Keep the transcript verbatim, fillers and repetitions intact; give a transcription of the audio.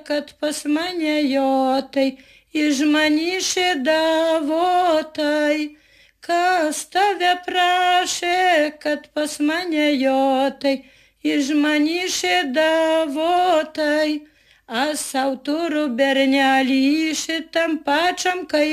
kad pas mane jotai, išmanyšė davotai. Kas tave prašė, kad pas mane jotai, išmanyšė davotai. Aš sau turiu bernelį šitam pačiam kaip